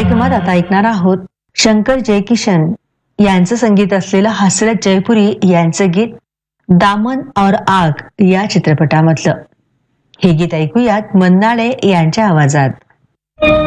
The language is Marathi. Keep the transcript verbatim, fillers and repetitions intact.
कार्यक्रमात आता ऐकणार आहोत शंकर जयकिशन यांचं संगीत असलेलं हसरत जयपुरी यांचं गीत दामन और आग या चित्रपटामधलं. हे गीत ऐकूयात मन्नाडे यांच्या आवाजात.